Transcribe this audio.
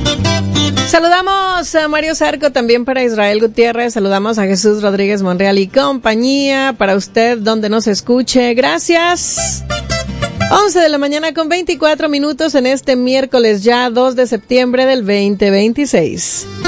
Saludamos a Mario Zarco, también para Israel Gutiérrez, saludamos a Jesús Rodríguez Monreal y compañía, para usted donde nos escuche, gracias. 11 de la mañana con 24 minutos en este miércoles ya 2 de septiembre del 2026.